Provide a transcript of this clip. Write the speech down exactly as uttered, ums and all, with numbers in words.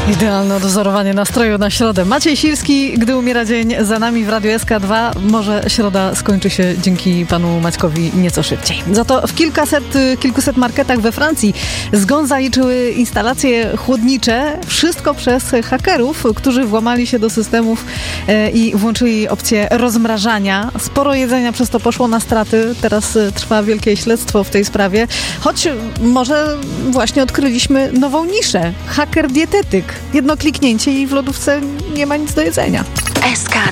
Idealne dozorowanie nastroju na środę. Maciej Silski, gdy umiera dzień za nami w Radiu S K dwa. Może środa skończy się dzięki panu Maćkowi nieco szybciej. Za to w kilkaset, kilkuset marketach we Francji zgon zaliczyły instalacje chłodnicze. Wszystko przez hakerów, którzy włamali się do systemów i włączyli opcję rozmrażania. Sporo jedzenia przez to poszło na straty. Teraz trwa wielkie śledztwo w tej sprawie. Choć może właśnie odkryliśmy nową niszę. Haker dietetyk. Jedno kliknięcie i w lodówce nie ma nic do jedzenia. S K